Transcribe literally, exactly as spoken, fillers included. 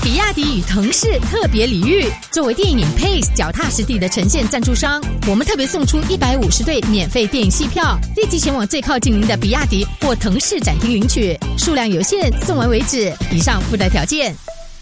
比亚迪与腾势特别礼遇，作为电影 Pace 脚踏实地的呈现赞助商，我们特别送出一百五十对免费电影戏票，立即前往最靠近您的比亚迪或腾势展厅领取，数量有限，送完为止。以上附带条件。